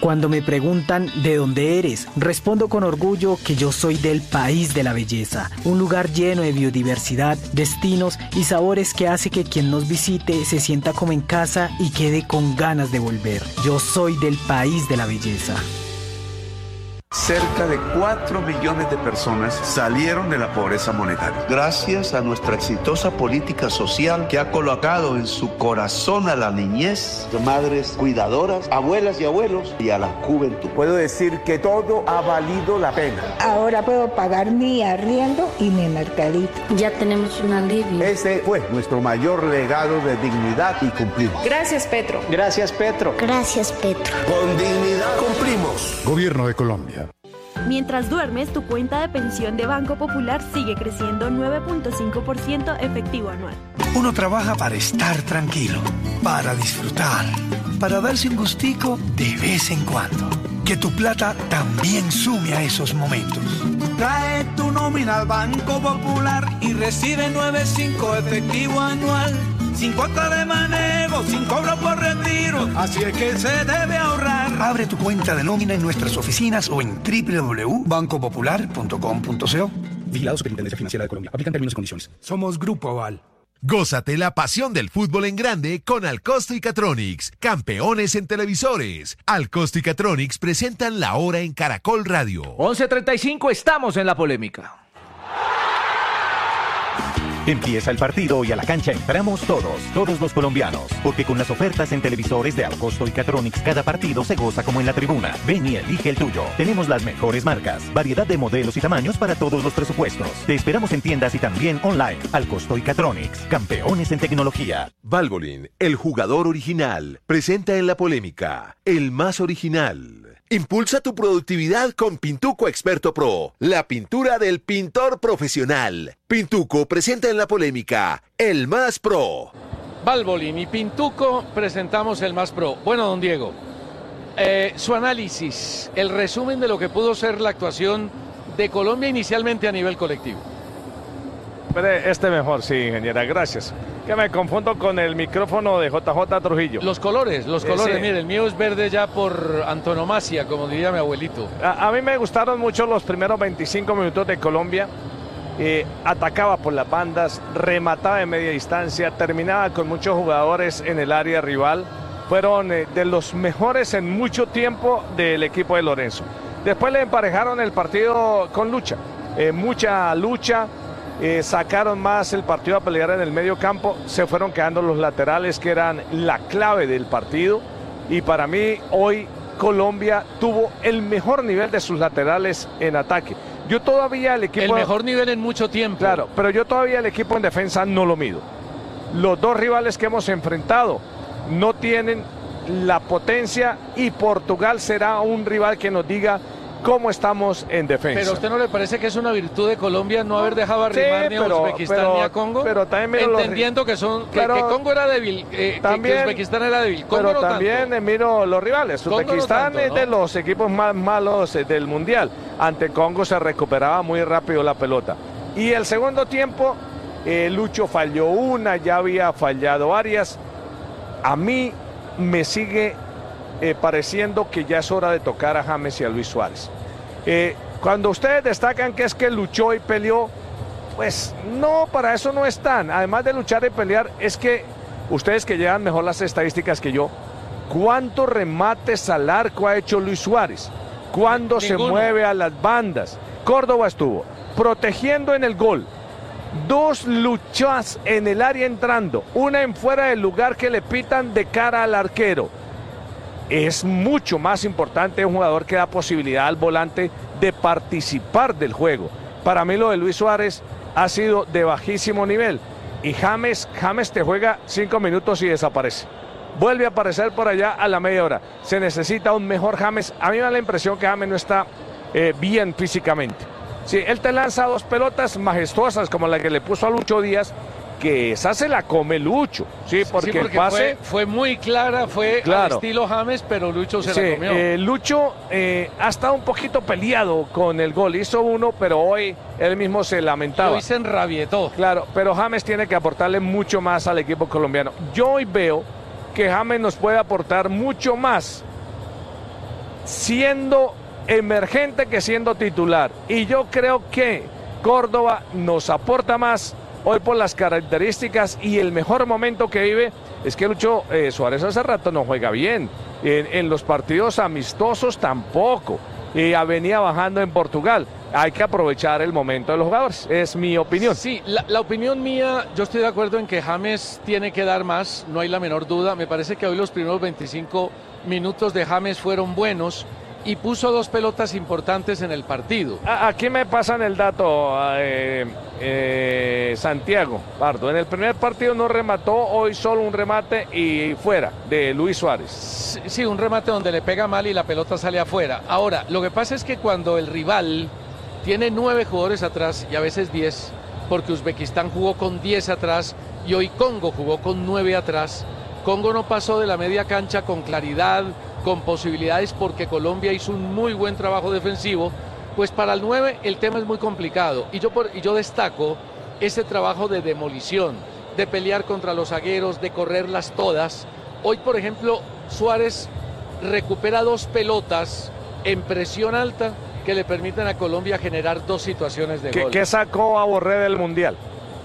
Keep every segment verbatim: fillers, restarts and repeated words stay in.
Cuando me preguntan ¿de dónde eres?, respondo con orgullo que yo soy del país de la belleza, un lugar lleno de biodiversidad, destinos y sabores que hace que quien nos visite se sienta como en casa y quede con ganas de volver. Yo soy del país de la belleza. Cerca de cuatro millones de personas salieron de la pobreza monetaria. Gracias a nuestra exitosa política social que ha colocado en su corazón a la niñez, madres cuidadoras, abuelas y abuelos y a la juventud. Puedo decir que todo ha valido la pena. Ahora puedo pagar mi arriendo y mi mercadito. Ya tenemos un alivio. Ese fue nuestro mayor legado de dignidad y cumplimos. Gracias, Petro. Gracias, Petro. Gracias, Petro. Con dignidad cumplimos. Gobierno de Colombia. Mientras duermes, tu cuenta de pensión de Banco Popular sigue creciendo nueve punto cinco por ciento efectivo anual. Uno trabaja para estar tranquilo, para disfrutar, para darse un gustico de vez en cuando. Que tu plata también sume a esos momentos. Trae tu nómina al Banco Popular y recibe nueve punto cinco efectivo anual. Sin cuota de manejo, sin cobro por retiro, así es que se debe ahorrar. Abre tu cuenta de nómina en nuestras oficinas o en doble u doble u doble u punto banco popular punto com punto co. Vigilado Superintendencia Financiera de Colombia. Aplican términos y condiciones. Somos Grupo Aval. Gózate la pasión del fútbol en grande con Alcosto y Catronics, campeones en televisores. Alcosto y Catronics presentan La Hora en Caracol Radio. once treinta y cinco, estamos en la polémica. Empieza el partido y a la cancha entramos todos, todos los colombianos, porque con las ofertas en televisores de Alcosto y Catronics cada partido se goza como en la tribuna. Ven y elige el tuyo. Tenemos las mejores marcas, variedad de modelos y tamaños para todos los presupuestos. Te esperamos en tiendas y también online. Alcosto y Catronics, campeones en tecnología. Valvoline, el jugador original, presenta en la polémica, el más original. Impulsa tu productividad con Pintuco Experto Pro, la pintura del pintor profesional. Pintuco presenta en la polémica, el más pro. Valvoline y Pintuco presentamos el más pro. Bueno, don Diego, eh, su análisis, el resumen de lo que pudo ser la actuación de Colombia inicialmente a nivel colectivo. Este mejor, sí, ingeniera, gracias. Que me confundo con el micrófono de J J Trujillo. Los colores, los colores, sí. Mire, el mío es verde ya por antonomasia, como diría mi abuelito. A, a mí me gustaron mucho los primeros veinticinco minutos de Colombia. Eh, atacaba por las bandas, remataba de media distancia, terminaba con muchos jugadores en el área rival. Fueron eh, de los mejores en mucho tiempo del equipo de Lorenzo. Después le emparejaron el partido con lucha, eh, mucha lucha. Eh, sacaron más el partido a pelear en el medio campo, se fueron quedando los laterales que eran la clave del partido y para mí hoy Colombia tuvo el mejor nivel de sus laterales en ataque. Yo todavía el equipo... El mejor nivel en mucho tiempo. Claro, pero yo todavía el equipo en defensa no lo mido. Los dos rivales que hemos enfrentado no tienen la potencia y Portugal será un rival que nos diga cómo estamos en defensa. Pero ¿a usted no le parece que es una virtud de Colombia no haber dejado arrimar sí, ni a pero, Uzbekistán pero, ni a Congo? Pero también entendiendo los, que son que, pero, que Congo era débil, eh, también, que, que Uzbekistán era débil. Congo pero no también tanto. miro los rivales. Uzbekistán no tanto, es ¿no? de los equipos más malos del mundial. Ante Congo se recuperaba muy rápido la pelota. Y el segundo tiempo, eh, Lucho falló una, ya había fallado varias. A mí me sigue Eh, pareciendo que ya es hora de tocar a James y a Luis Suárez. Eh, cuando ustedes destacan que es que luchó y peleó, pues no, para eso no están. Además de luchar y pelear, es que ustedes que llevan mejor las estadísticas que yo, ¿cuántos remates al arco ha hecho Luis Suárez? ¿Cuándo se mueve a las bandas? Córdoba estuvo protegiendo en el gol. Dos luchas en el área entrando, una en fuera del lugar que le pitan de cara al arquero. Es mucho más importante un jugador que da posibilidad al volante de participar del juego. Para mí lo de Luis Suárez ha sido de bajísimo nivel. Y James, James te juega cinco minutos y desaparece. Vuelve a aparecer por allá a la media hora. Se necesita un mejor James. A mí me da la impresión que James no está eh, bien físicamente. Sí, él te lanza dos pelotas majestuosas como la que le puso a Lucho Díaz, que esa se la come Lucho, sí, porque, sí, porque el pase fue, fue muy clara, fue claro. al estilo James, pero Lucho se sí, la comió. Eh, Lucho eh, ha estado un poquito peleado con el gol, hizo uno, pero hoy él mismo se lamentaba. Hoy se enrabietó. Claro, pero James tiene que aportarle mucho más al equipo colombiano. Yo hoy veo que James nos puede aportar mucho más siendo emergente que siendo titular. Y yo creo que Córdoba nos aporta más hoy por las características y el mejor momento que vive. Es que Lucho eh, Suárez hace rato no juega bien. En, en los partidos amistosos tampoco. Y ya venía bajando en Portugal. Hay que aprovechar el momento de los jugadores. Es mi opinión. Sí, la, la opinión mía, yo estoy de acuerdo en que James tiene que dar más, no hay la menor duda. Me parece que hoy los primeros veinticinco minutos de James fueron buenos y puso dos pelotas importantes en el partido. Aquí me pasan el dato, eh, eh, Santiago Pardo. En el primer partido no remató, hoy solo un remate y fuera de Luis Suárez. Sí, sí, un remate donde le pega mal y la pelota sale afuera. Ahora, lo que pasa es que cuando el rival tiene nueve jugadores atrás y a veces diez, porque Uzbekistán jugó con diez atrás y hoy Congo jugó con nueve atrás. Congo no pasó de la media cancha con claridad, con posibilidades, porque Colombia hizo un muy buen trabajo defensivo. Pues para el nueve el tema es muy complicado y yo, por, y yo destaco ese trabajo de demolición, de pelear contra los zagueros, de correrlas todas. Hoy, por ejemplo, Suárez recupera dos pelotas en presión alta que le permiten a Colombia generar dos situaciones de ¿Qué, gol. ¿Qué sacó a Borré del Mundial?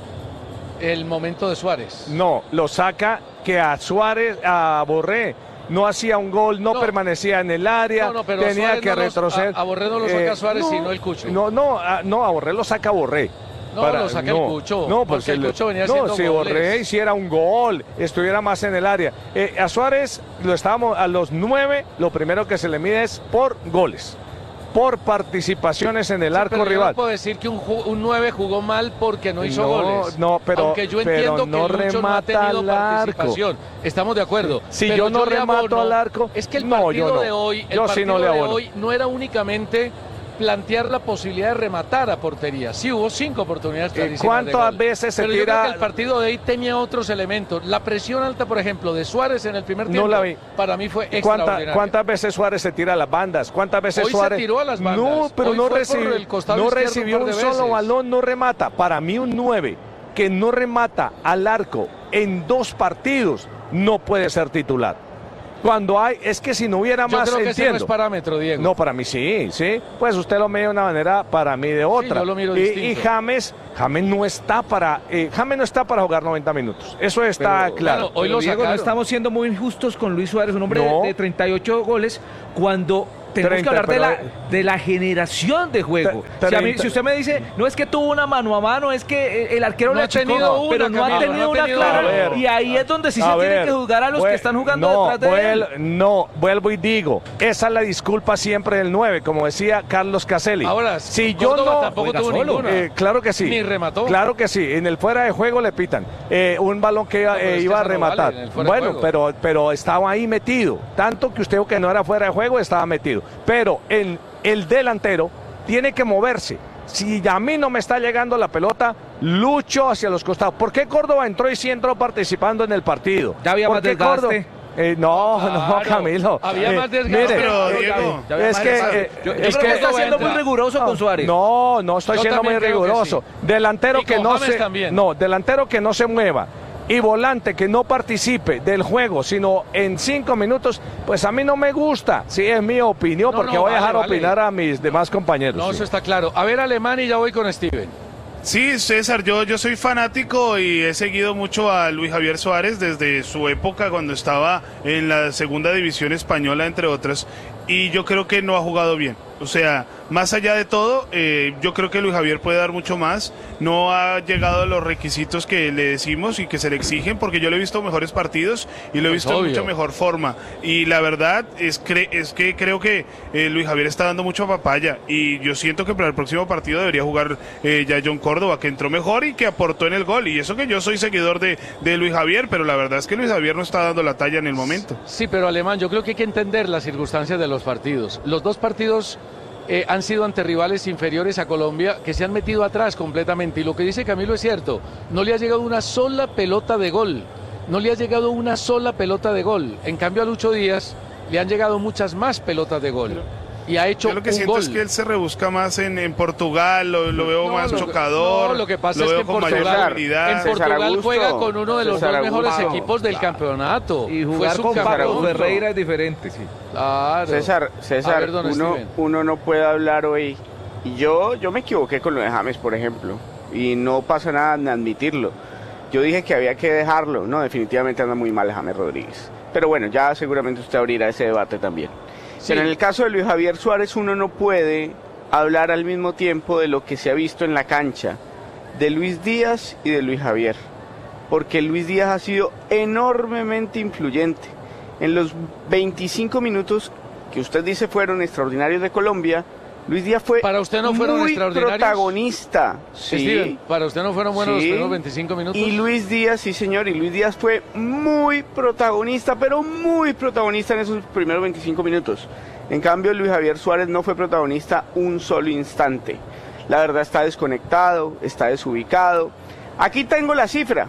El momento de Suárez. No, lo saca que a Suárez, a Borré, no hacía un gol, no, no permanecía en el área, no, no, pero tenía Suárez que no retroceder. A, a Borré no lo saca eh, Suárez, no, sino el Cucho. No, no, a, no, a Borré lo saca Borré. No, Para, lo saca no, el Cucho. No, porque, porque el Cucho venía haciendo no, si goles. Borré hiciera un gol, estuviera más en el área. Eh, a Suárez lo estábamos a los nueve, lo primero que se le mide es por goles, por participaciones en el sí, arco pero rival. Yo no puedo decir que un, un nueve jugó mal porque no hizo no, goles. No, pero aunque yo entiendo no que Lucho no ha tenido participación. Estamos de acuerdo. Si pero yo no yo remato abono, al arco, es que el no, partido yo no. de hoy, el yo partido sí no le de abono. hoy no era únicamente plantear la posibilidad de rematar a portería. Sí, hubo cinco oportunidades clarísimas ¿Cuántas de gol. veces se pero tira? Yo creo que el partido de hoy tenía otros elementos. La presión alta, por ejemplo, de Suárez en el primer tiempo, no la vi. para mí fue ¿Cuánta, extraordinaria. ¿Cuántas veces Suárez se tira a las bandas? ¿Cuántas veces hoy Suárez se tiró a las bandas? No, pero hoy no, recibi... no recibió un solo veces. balón, no remata. Para mí un nueve que no remata al arco en dos partidos no puede ser titular. Cuando hay, es que si no hubiera yo más, creo que entiendo. Ese no es parámetro, Diego. No, para mí sí, sí. Pues usted lo mide de una manera, para mí de otra. Sí, yo lo miro y, distinto. y James, James no está para, eh, James no está para jugar noventa minutos. Eso está pero, claro. Bueno, hoy pero lo Diego, no estamos siendo muy injustos con Luis Suárez, un hombre no. de, de treinta y ocho goles, cuando tenemos treinta, que hablar de la, de la generación de juego. Si, a mí, si usted me dice, no es que tuvo una mano a mano, es que el arquero no le achicó, una, pero no ha tenido no una tenido clara. Ver, y ahí es donde sí se ver, tiene que juzgar a los vuel, que están jugando no, detrás de vuel, él. No, vuelvo y digo, esa es la disculpa siempre del nueve, como decía Carlos Caselli. Ahora, si yo no, tampoco tuvo ninguna. Eh, claro que sí. Ni remató. Claro que sí. En el fuera de juego le pitan. Eh, un balón que no, eh, iba a rematar. No vale bueno, pero, pero estaba ahí metido. Tanto que usted que no era fuera de juego, estaba metido. Pero en el delantero tiene que moverse. Si a mí no me está llegando la pelota, lucho hacia los costados. ¿Por qué Córdoba entró y sí entró participando en el partido? Ya había más desgaste. Eh, no, claro, no, Camilo. Había eh, más desgaste. Mire, pero, Diego, es que, eh, yo, yo es creo que que está siendo muy riguroso con Suárez. No, no estoy yo siendo muy riguroso. Sí. Delantero y que no se, también. no, delantero que no se mueva. Y volante que no participe del juego, sino en cinco minutos, pues a mí no me gusta. Sí, es mi opinión, no, porque no, voy a dejar vale, opinar vale. a mis demás compañeros. No, sí. eso está claro. A ver, Alemán, y ya voy con Steven. Sí, César, yo, yo soy fanático y he seguido mucho a Luis Javier Suárez desde su época cuando estaba en la segunda división española, entre otras, y yo creo que no ha jugado bien. O sea, más allá de todo, eh, yo creo que Luis Javier puede dar mucho más. No ha llegado a los requisitos que le decimos y que se le exigen, porque yo le he visto mejores partidos y lo he visto en mucha mejor forma. Y la verdad es, cre es que creo que eh, Luis Javier está dando mucho papaya. Y yo siento que para el próximo partido debería jugar eh, ya John Córdoba, que entró mejor y que aportó en el gol. Y eso que yo soy seguidor de, de Luis Javier, pero la verdad es que Luis Javier no está dando la talla en el momento. Sí, pero Alemán, yo creo que hay que entender las circunstancias de los partidos. Los dos partidos Eh, han sido ante rivales inferiores a Colombia que se han metido atrás completamente. Y lo que dice Camilo es cierto, no le ha llegado una sola pelota de gol, no le ha llegado una sola pelota de gol. En cambio a Lucho Díaz le han llegado muchas más pelotas de gol. y ha hecho Yo lo que un siento gol. es que él se rebusca más en, en Portugal, lo, lo veo No, más lo, chocador, no, lo que pasa lo es que veo en con mayor Portugal, habilidad. en Portugal juega con uno de los César dos mejores Augusto. equipos del campeonato. Y Fue jugar con subcampeón. Paco Ferreira es diferente, sí. Claro. César, César A ver, don uno, Steven. uno no puede hablar hoy. Y yo, yo me equivoqué con lo de James, por ejemplo. Y no pasa nada en admitirlo. Yo dije que había que dejarlo. No, definitivamente anda muy mal James Rodríguez. Pero bueno, ya seguramente usted abrirá ese debate también. Sí. Pero en el caso de Luis Javier Suárez, uno no puede hablar al mismo tiempo de lo que se ha visto en la cancha, de Luis Díaz y de Luis Javier. Porque Luis Díaz ha sido enormemente influyente. En los veinticinco minutos que usted dice fueron extraordinarios de Colombia, Luis Díaz fue ¿Para usted no fueron muy extraordinarios? protagonista. Sí. Steven, ¿para usted no fueron buenos Sí. los primeros veinticinco minutos? Y Luis Díaz, sí señor, y Luis Díaz fue muy protagonista, pero muy protagonista en esos primeros veinticinco minutos. En cambio, Luis Javier Suárez no fue protagonista un solo instante. La verdad está desconectado, está desubicado. Aquí tengo la cifra,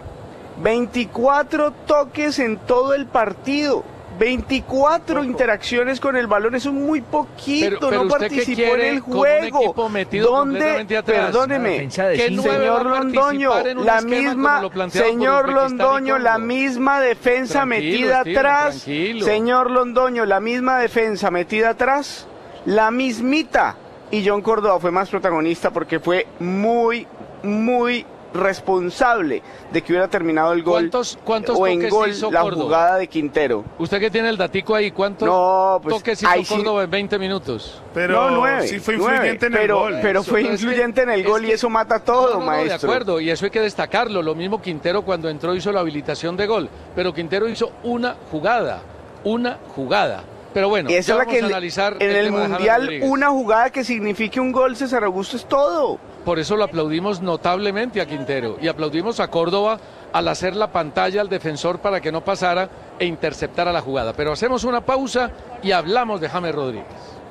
veinticuatro toques en todo el partido. veinticuatro Poco. interacciones con el balón, eso es muy poquito, pero, pero no participó en el juego. ¿Dónde? Perdóneme, señor Londoño, la misma, señor Londoño, la misma defensa tranquilo, metida Steven, atrás, tranquilo. Señor Londoño, la misma defensa metida atrás, la mismita, y John Córdoba fue más protagonista porque fue muy, muy responsable de que hubiera terminado el gol ¿Cuántos, cuántos o en gol hizo la Córdoba? Jugada de Quintero. ¿Usted que tiene el datico ahí? ¿Cuántos no, pues, toques hizo Córdoba sí, en veinte minutos? Pero no, nueve, sí fue influyente nueve, en pero, el gol. Pero fue eso, influyente es que, en el gol es y que, eso mata todo, no, no, maestro. No, de acuerdo, y eso hay que destacarlo. Lo mismo Quintero cuando entró hizo la habilitación de gol, pero Quintero hizo una jugada, una jugada. Pero bueno, y esa ya es la que vamos a analizar en el, el Mundial una jugada que signifique un gol, César Augusto, es todo. Por eso lo aplaudimos notablemente a Quintero y aplaudimos a Córdoba al hacer la pantalla al defensor para que no pasara e interceptara la jugada. Pero hacemos una pausa y hablamos de James Rodríguez.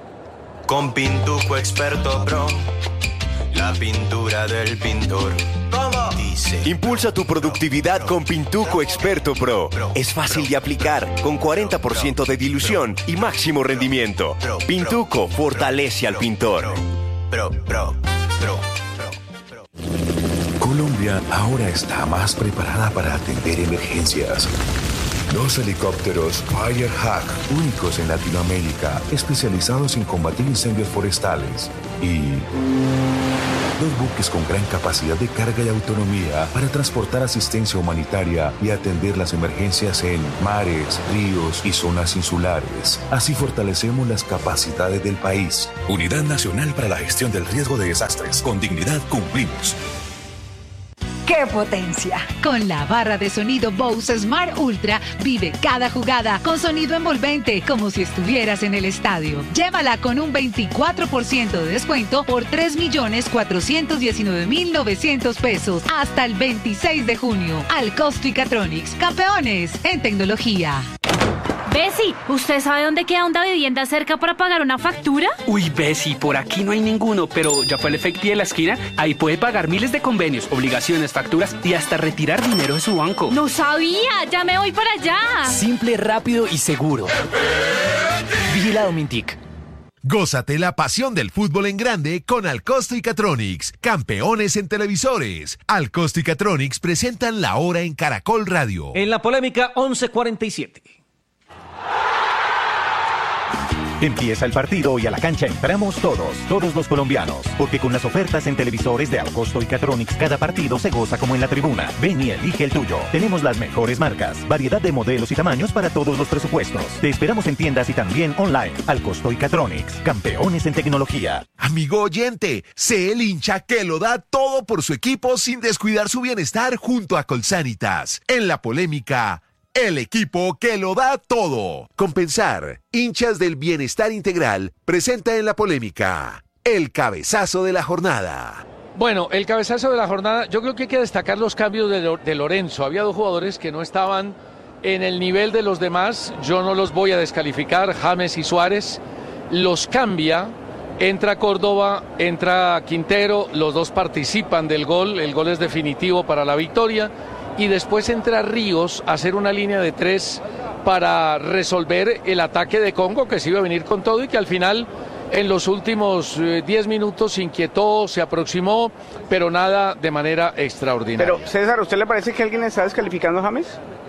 Con Pintuco Experto Pro, la pintura del pintor. ¿Cómo? Dice. Impulsa tu productividad con Pintuco Experto Pro. Es fácil de aplicar, con cuarenta por ciento de dilución y máximo rendimiento. Pintuco fortalece al pintor. Pro, pro, pro. Colombia ahora está más preparada para atender emergencias. Los helicópteros Firehawk, únicos en Latinoamérica, especializados en combatir incendios forestales. Y los buques con gran capacidad de carga y autonomía para transportar asistencia humanitaria y atender las emergencias en mares, ríos y zonas insulares. Así fortalecemos las capacidades del país. Unidad Nacional para la Gestión del Riesgo de Desastres. Con dignidad cumplimos. ¡Qué potencia! Con la barra de sonido Bose Smart Ultra, vive cada jugada con sonido envolvente, como si estuvieras en el estadio. Llévala con un veinticuatro por ciento de descuento por tres millones cuatrocientos diecinueve mil novecientos pesos hasta el veintiséis de junio. Al Costo y Catronics, campeones en tecnología. Bessie, ¿usted sabe dónde queda una vivienda cerca para pagar una factura? Uy, Bessie, por aquí no hay ninguno, pero ya fue el Efecti de la esquina. Ahí puede pagar miles de convenios, obligaciones, facturas y hasta retirar dinero de su banco. No sabía, ya me voy para allá. Simple, rápido y seguro. Vigilado Mintic. Gózate la pasión del fútbol en grande con Alcosto y Catronics, campeones en televisores. Alcosto y Catronics presentan La Hora en Caracol Radio. En la polémica once cuarenta y siete. Empieza el partido y a la cancha entramos todos, todos los colombianos, porque con las ofertas en televisores de Alcosto y Catronics cada partido se goza como en la tribuna. Ven y elige el tuyo. Tenemos las mejores marcas, variedad de modelos y tamaños para todos los presupuestos. Te esperamos en tiendas y también online. Alcosto y Catronics, campeones en tecnología. Amigo oyente, sé el hincha que lo da todo por su equipo sin descuidar su bienestar junto a Colsanitas. En la polémica, el equipo que lo da todo. Compensar, hinchas del bienestar integral, presenta en la polémica el cabezazo de la jornada. Bueno, el cabezazo de la jornada, yo creo que hay que destacar los cambios de, de Lorenzo. Había dos jugadores que no estaban en el nivel de los demás. Yo no los voy a descalificar, James y Suárez. Los cambia, entra Córdoba, entra Quintero, los dos participan del gol. El gol es definitivo para la victoria. Y después entra Ríos a hacer una línea de tres para resolver el ataque de Congo, que se iba a venir con todo y que al final en los últimos eh, diez minutos, inquietó, se aproximó, pero nada de manera extraordinaria. Pero, César, ¿a usted le parece que alguien está descalificando a James?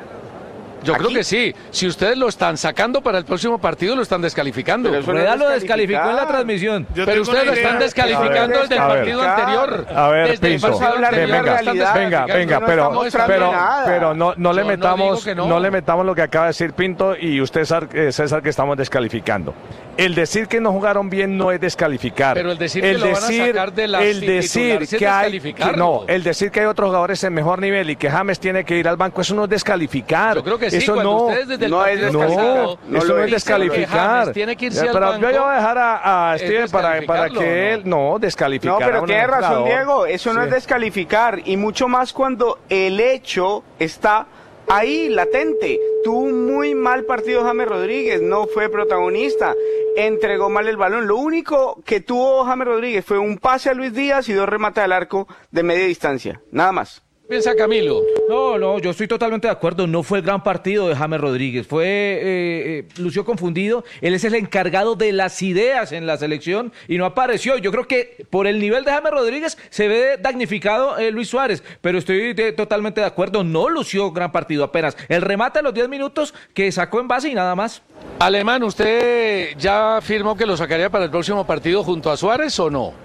Yo ¿Aquí? creo que sí. Si ustedes lo están sacando para el próximo partido, lo están descalificando. Pero Rueda lo descalificó en la transmisión. Yo pero ustedes lo están descalificando desde el partido anterior. A ver, desde Pinto, el partido anterior, venga, venga, venga, no pero, estamos pero, nada. pero no, no le Yo metamos, no, no. no. no le metamos lo que acaba de decir Pinto y usted, César, que estamos descalificando. El decir que no jugaron bien no es descalificar. Pero el decir que lo van a sacar de la el decir titular, que hay que, descalificarlo. no, el decir que hay otros jugadores en mejor nivel y que James tiene que ir al banco, eso no es descalificar. Yo creo que sí, eso cuando no, ustedes desde el no partido es pasado no, no eso lo no es dicen, descalificar. James tiene que irse al pero banco, yo voy a dejar a, a es Steven para, para descalificarlo, que él no descalificar. No, pero a un tiene razón, jugador. Diego, eso no Sí. es descalificar, y mucho más cuando el hecho está ahí, latente. Tuvo un muy mal partido James Rodríguez, no fue protagonista, entregó mal el balón. Lo único que tuvo James Rodríguez fue un pase a Luis Díaz y dos remates al arco de media distancia, nada más. Piensa Camilo. No, no, yo estoy totalmente de acuerdo. No fue el gran partido de James Rodríguez. Fue, eh, eh, lució confundido. Él es el encargado de las ideas en la selección y no apareció. Yo creo que por el nivel de James Rodríguez se ve damnificado eh, Luis Suárez. Pero estoy de, totalmente de acuerdo. No lució gran partido apenas. El remate a los diez minutos que sacó en base y nada más. Alemán, ¿usted ya afirmó que lo sacaría para el próximo partido junto a Suárez o no?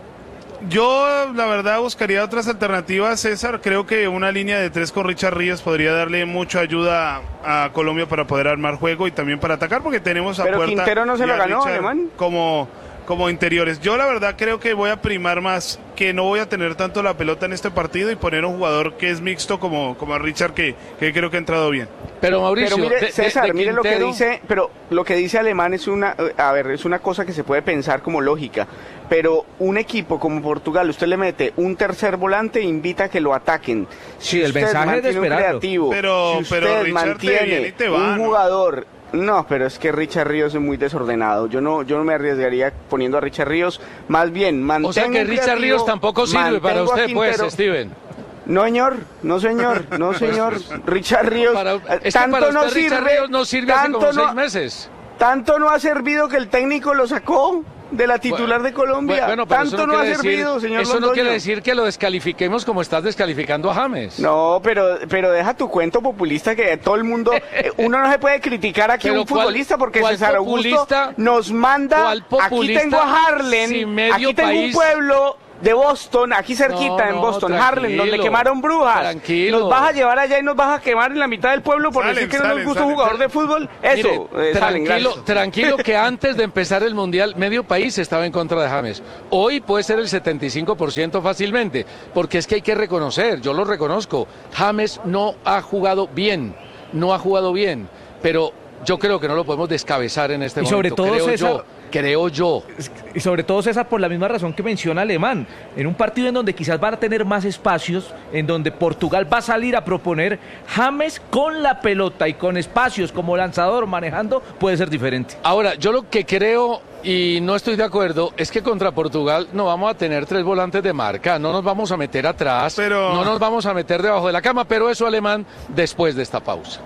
Yo, la verdad, buscaría otras alternativas, César. Creo que una línea de tres con Richard Ríos podría darle mucha ayuda a Colombia para poder armar juego y también para atacar, porque tenemos a Pero Puerta Quintero no se y lo a ganó, Richard Alemán. como, como interiores. Yo, la verdad, creo que voy a primar más, que no voy a tener tanto la pelota en este partido y poner un jugador que es mixto como, como a Richard, que, que creo que ha entrado bien. Pero Mauricio, pero mire, de, César, de, de mire lo que Quintero... dice, pero lo que dice Alemán es una, a ver, es una cosa que se puede pensar como lógica, pero un equipo como Portugal, usted le mete un tercer volante e invita a que lo ataquen. Si Sí, el usted mensaje es de mantiene un esperarlo. creativo, Pero- si usted pero Richard te mantiene viene y te va, un ¿no? jugador. No, pero es que Richard Ríos es muy desordenado. Yo no, yo no me arriesgaría poniendo a Richard Ríos. Más bien, mantengo O sea que un Richard creativo, Ríos tampoco sirve para mantengo a usted, pues, Quintero. Steven. No, señor, no, señor, no, señor. Richard Ríos, Para- eh, es que tanto para usted no Richard sirve, Ríos no sirve hace tanto como no- seis meses. Tanto no ha servido que el técnico lo sacó de la titular de Colombia. Bueno, pero eso tanto no, no ha quiere servido, decir, señor Eso no Londoño. quiere decir que lo descalifiquemos como estás descalificando a James. No, pero, pero deja tu cuento populista que todo el mundo, eh, uno no se puede criticar aquí a Pero un ¿cuál- futbolista porque cuál César Augusto populista- nos manda, cuál aquí populista tengo a Harlem, si medio aquí tengo país- un pueblo de Boston, aquí cerquita No, en no, Boston, tranquilo, Harlem, donde quemaron brujas. tranquilo. Nos vas a llevar allá y nos vas a quemar en la mitad del pueblo por Salen, decir que no salen, nos gusta un salen. jugador de fútbol. Eso, Mire, eh, salen, tranquilo, gracias. tranquilo que antes de empezar el Mundial, medio país estaba en contra de James. Hoy puede ser el setenta y cinco por ciento fácilmente, porque es que hay que reconocer, yo lo reconozco, James no ha jugado bien, no ha jugado bien, pero yo creo que no lo podemos descabezar en este Y sobre momento, todo, creo César, yo, creo yo. Y sobre todo, César, por la misma razón que menciona Alemán, en un partido en donde quizás van a tener más espacios, en donde Portugal va a salir a proponer, James con la pelota y con espacios como lanzador manejando puede ser diferente. Ahora, yo lo que creo y no estoy de acuerdo es que contra Portugal no vamos a tener tres volantes de marca, no nos vamos a meter atrás, Pero- no nos vamos a meter debajo de la cama, pero eso Alemán después de esta pausa.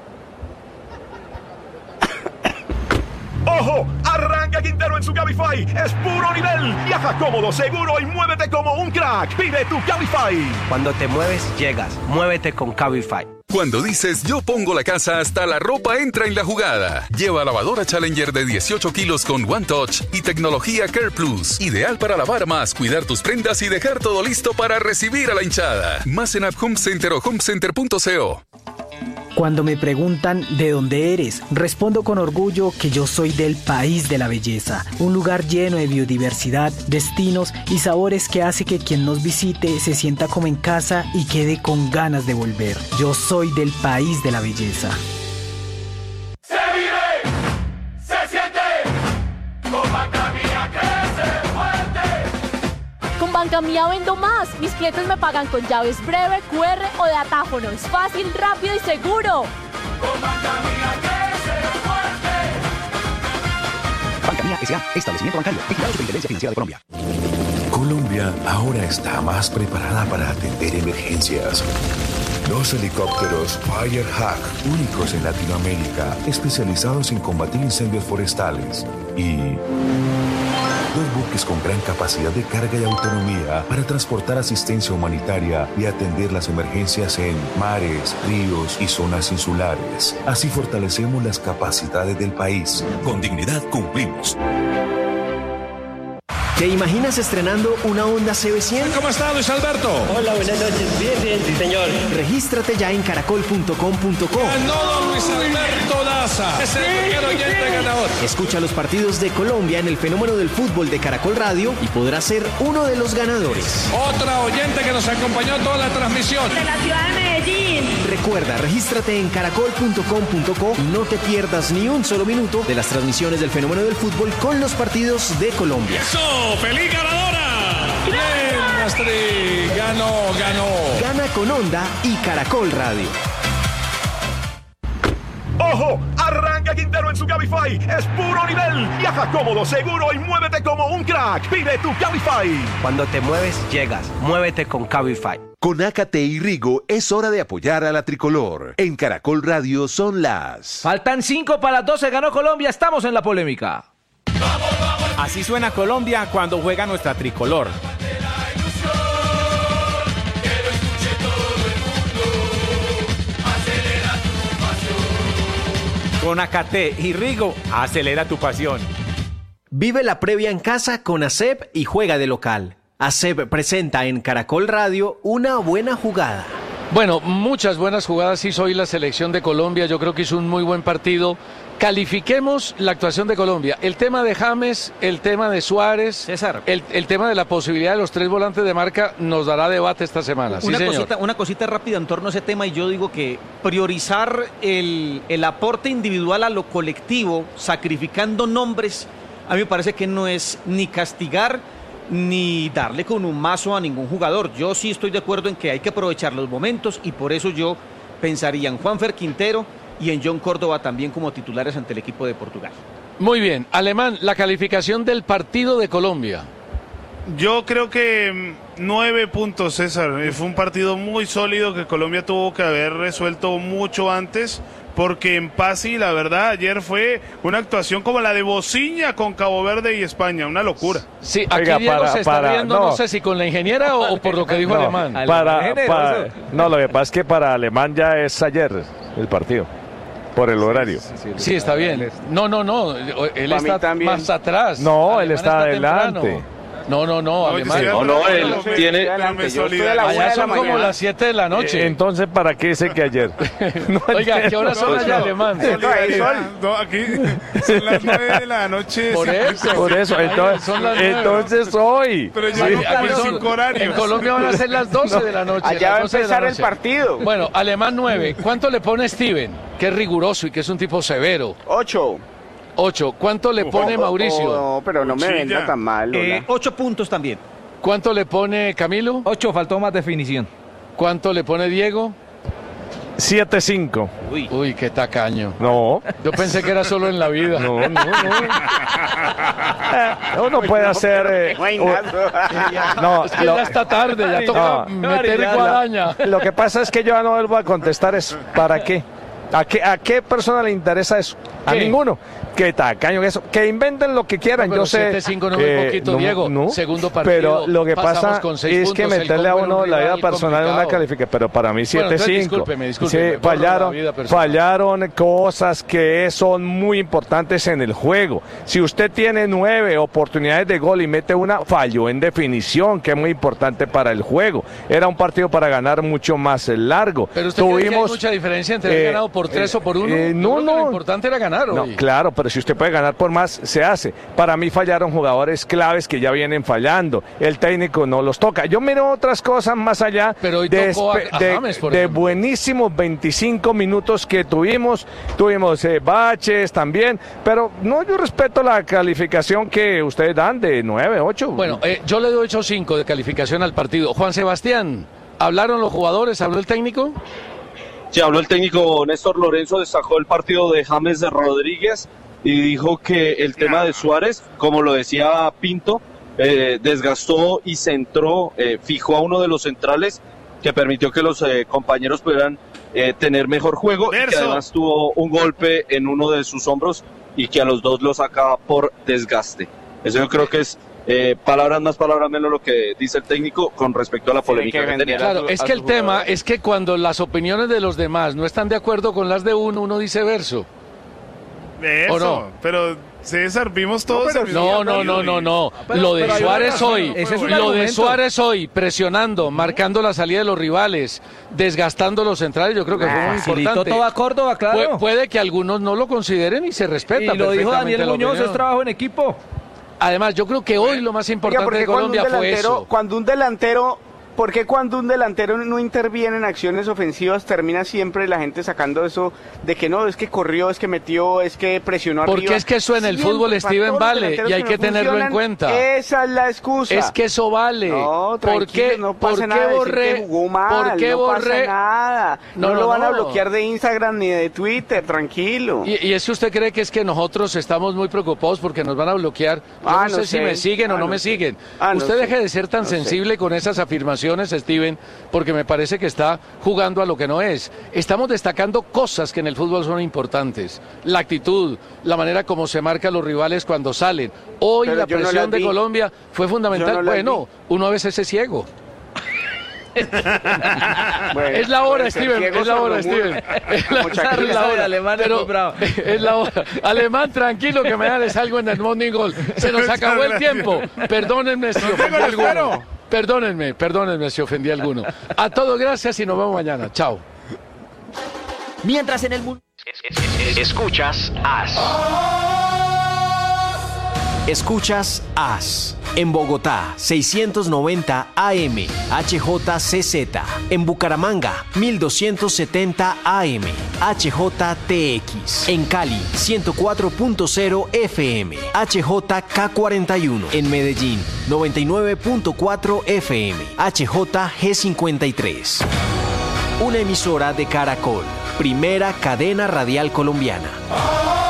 ¡Ojo! Arranca Quintero en su Cabify. Es puro nivel. Viaja cómodo, seguro y muévete como un crack. Pide tu Cabify. Cuando te mueves, llegas. Muévete con Cabify. Cuando dices yo pongo la casa, hasta la ropa entra en la jugada. Lleva lavadora Challenger de dieciocho kilos con One Touch y tecnología Care Plus. Ideal para lavar más, cuidar tus prendas y dejar todo listo para recibir a la hinchada. Más en App Home Center o homecenter punto co. Cuando me preguntan ¿de dónde eres?, respondo con orgullo que yo soy del país de la belleza, un lugar lleno de biodiversidad, destinos y sabores que hace que quien nos visite se sienta como en casa y quede con ganas de volver. Yo soy del país de la belleza. Se vive, se siente, con Banca Mía crece fuerte. Con Banca Mía vendo más. Mis clientes me pagan con llaves breve, Q R o de atáfono. Es fácil, rápido y seguro. Con Banca Mía crece fuerte. Banca Mía S A, establecimiento bancario, vigilado Superintendencia Financiera de Colombia. Colombia ahora está más preparada para atender emergencias. Los helicópteros Firehawk, únicos en Latinoamérica, especializados en combatir incendios forestales. Y Dos buques con gran capacidad de carga y autonomía para transportar asistencia humanitaria y atender las emergencias en mares, ríos y zonas insulares. Así fortalecemos las capacidades del país. Con dignidad cumplimos. ¿Te imaginas estrenando una Honda C B cien? ¿Cómo está, Luis Alberto? Hola, buenas noches. Bien, bien, sí, señor. Regístrate ya en caracol punto com punto co. Ganó Luis Alberto Daza. Es el primer oyente ganador. Escucha los partidos de Colombia en el fenómeno del fútbol de Caracol Radio y podrás ser uno de los ganadores. Otra oyente que nos acompañó toda la transmisión. De la ciudad de Medellín. Recuerda, regístrate en caracol punto com punto co y no te pierdas ni un solo minuto de las transmisiones del fenómeno del fútbol con los partidos de Colombia. ¡Eso! ¡Feliz ganadora! ¡Bien, Astrid! ¡Ganó, ganó! Gana con Honda y Caracol Radio. ¡Ojo! Arranca Quintero en su Cabify. Es puro nivel. Viaja cómodo, seguro y muévete como un crack. Pide tu Cabify. Cuando te mueves, llegas. Muévete con Cabify. Con Ácate y Rigo es hora de apoyar a la tricolor. En Caracol Radio son las... Faltan cinco para las doce. Ganó Colombia. Estamos en la polémica. Así suena Colombia cuando juega nuestra tricolor. Con Ácate y Rigo, acelera tu pasión. Vive la previa en casa con A S E B y juega de local. A S E B presenta en Caracol Radio una buena jugada. Bueno, muchas buenas jugadas hizo hoy la selección de Colombia. Yo creo que hizo un muy buen partido. Califiquemos la actuación de Colombia. El tema de James, el tema de Suárez, César. El, el tema de la posibilidad de los tres volantes de marca nos dará debate esta semana. Una, sí, cosita, una cosita rápida en torno a ese tema, y yo digo que priorizar el, el aporte individual a lo colectivo, sacrificando nombres, a mí me parece que no es ni castigar ni darle con un mazo a ningún jugador. Yo sí estoy de acuerdo en que hay que aprovechar los momentos, y por eso yo pensaría en Juanfer Quintero y en John Córdoba también como titulares ante el equipo de Portugal. Muy bien, Alemán, la calificación del partido de Colombia. Yo creo que nueve puntos, César. Fue un partido muy sólido que Colombia tuvo que haber resuelto mucho antes, porque en Pasi, la verdad, ayer fue una actuación como la de Bociña con Cabo Verde y España, una locura. Sí, aquí Oiga, Diego para, se está para, viendo, no. no sé si con la ingeniera o, o por lo que dijo no, Alemán. Para, para, no, lo que pasa es que para Alemán ya es ayer el partido. Por el horario. Sí, sí, sí, sí, está bien. No, no, no. Él Para está más atrás. No, Alemán él está, está adelante. Temprano. No, no, no, Alemán. No, no, él tiene... Allá son como las siete de la noche. Eh, entonces, ¿para qué dice que ayer? No Oiga, ¿qué horas son allá, Alemán? No, aquí son las nueve de la noche. Por eso. Por eso, entonces, entonces hoy. Pero ya no cambio cinco horarios. En Colombia van a ser las doce de la noche. Allá va a empezar el partido. Bueno, Alemán nueve. ¿Cuánto le pone Steven? Que es riguroso y que es un tipo severo. Ocho. Ocho. ¿Cuánto le pone Mauricio? Oh, no, pero no me venda tan mal. Eh, ocho puntos también. ¿Cuánto le pone Camilo? Ocho, faltó más definición. ¿Cuánto le pone Diego? siete cinco. Uy. Uy, qué tacaño. No. Yo pensé que era solo en la vida. No, no, no. Uno puede hacer... Eh, no, es que lo, ya está tarde, ya toca no, meter guadaña. Lo que pasa es que yo no vuelvo a contestar es ¿para qué? ¿A qué, a qué persona le interesa eso? A ¿Qué? Ninguno. Que tacaño, eso. Que inventen lo que quieran. No, yo sé. siete cinco no es eh, poquito, no, Diego. No, Segundo partido. Pero lo que pasa es que meterle a uno la vida personal en una calificación. Pero para mí siete cinco. Bueno, discúlpeme, discúlpeme. Sí, fallaron, fallaron cosas que son muy importantes en el juego. Si usted tiene nueve oportunidades de gol y mete una, falló en definición, que es muy importante para el juego. Era un partido para ganar mucho más largo. Pero usted Tuvimos, cree que hay mucha diferencia entre haber eh, ganado por tres eh, o por uno. Eh, no, no. Lo importante era ganar hoy. No, claro, pero si usted puede ganar por más, se hace. Para mí fallaron jugadores claves que ya vienen fallando. El técnico no los toca. Yo miro otras cosas más allá pero hoy de, tocó a, a de, James, por de buenísimos veinticinco minutos que tuvimos. Tuvimos eh, baches también, pero no, yo respeto la calificación que ustedes dan de nueve, ocho. Bueno, eh, yo le doy ocho cinco de calificación al partido. Juan Sebastián, ¿hablaron los jugadores? ¿Habló el técnico? Sí, habló el técnico Néstor Lorenzo, destacó el partido de James de Rodríguez y dijo que el tema de Suárez, como lo decía Pinto, eh, desgastó y centró, eh, fijó a uno de los centrales que permitió que los eh, compañeros pudieran eh, tener mejor juego y que además tuvo un golpe en uno de sus hombros y que a los dos lo saca por desgaste. Eso yo creo que es eh, palabras más, palabras menos lo que dice el técnico con respecto a la polémica que, que tenía. Claro, es que el tema es que cuando las opiniones de los demás no están de acuerdo con las de uno, uno dice verso. Eso, ¿o no? Pero César, vimos todos. No, no, no, no, no. Lo de Suárez hoy, lo de Suárez hoy, presionando, marcando la salida de los rivales, desgastando los centrales, yo creo que fue muy importante. Todo a Córdoba, claro. Pu puede que algunos no lo consideren y se respeta. Y lo dijo Daniel Muñoz, es trabajo en equipo. Además, yo creo que hoy lo más importante Oiga, de Colombia fue eso. Cuando un delantero, ¿por qué cuando un delantero no interviene en acciones ofensivas termina siempre la gente sacando eso de que no, es que corrió, es que metió, es que presionó arriba? Porque es que eso en el siempre, fútbol, Steven, vale y hay que, que no tenerlo en cuenta. Esa es la excusa. Es que eso vale. No, ¿Por qué, no pasa ¿por nada qué borré? Que jugó mal, ¿Por qué no borré? pasa nada. No, no, no lo van no. a bloquear de Instagram ni de Twitter, tranquilo. Y, y es que usted cree que es que nosotros estamos muy preocupados porque nos van a bloquear. Yo ah, no, sé, no si sé me siguen ah, o no, no me sé. siguen. Ah, no usted sé. deje de ser tan no sensible sé. con esas afirmaciones, Steven, porque me parece que está jugando a lo que no es. Estamos destacando cosas que en el fútbol son importantes. La actitud, la manera como se marcan los rivales cuando salen. Hoy Pero la presión no de Colombia fue fundamental. No bueno, vi. uno a veces es ciego. Bueno, es la hora, Steven, ciego, es la hora, Steven. Es la, es la hora. Alemán Pero, es bravo. es la hora. Alemán, tranquilo, que mañana les salgo en el Morning Goal. Se nos acabó el tiempo. Perdónenme si ofendí a alguno. Perdónenme, perdónenme si ofendí a alguno. A todos gracias y nos vemos mañana. Chao. Mientras en el mundo... Escuchas As. Escuchas As. En Bogotá, seiscientos noventa A M, H J C Z. En Bucaramanga, mil doscientos setenta A M, H J T X. En Cali, ciento cuatro punto cero F M, H J K cuarenta y uno. En Medellín, noventa y nueve punto cuatro F M, H J G cincuenta y tres. Una emisora de Caracol, primera cadena radial colombiana.